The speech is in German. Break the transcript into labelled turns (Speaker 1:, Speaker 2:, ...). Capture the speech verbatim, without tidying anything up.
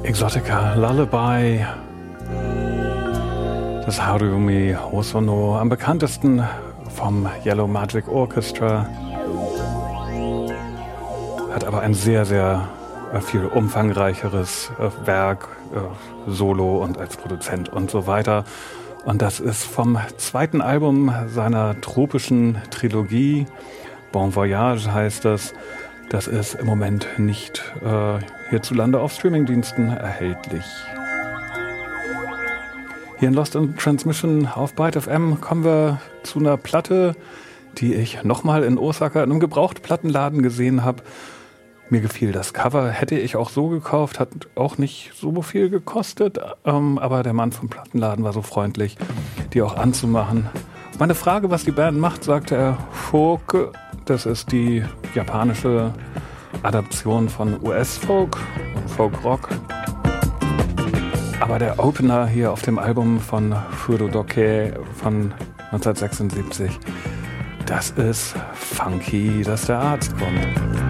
Speaker 1: Exotica Lullaby, das Harumi Hosono, am bekanntesten vom Yellow Magic Orchestra, hat aber ein sehr, sehr äh, viel umfangreicheres äh, Werk, äh, Solo und als Produzent und so weiter. Und das ist vom zweiten Album seiner tropischen Trilogie, Bon Voyage heißt das. Das ist im Moment nicht äh, hierzulande auf Streamingdiensten erhältlich. Hier in Lost in Transmission auf Byte F M kommen wir zu einer Platte, die ich nochmal in Osaka in einem Gebrauchtplattenladen gesehen habe. Mir gefiel das Cover, hätte ich auch so gekauft, hat auch nicht so viel gekostet, ähm, aber der Mann vom Plattenladen war so freundlich, die auch anzumachen. Meine Frage, was die Band macht, sagte er, Folk, das ist die japanische Adaption von U S-Folk und Folk-Rock. Aber der Opener hier auf dem Album von Furudoke von neunzehnhundertsechsundsiebzig, das ist funky, dass der Arzt kommt.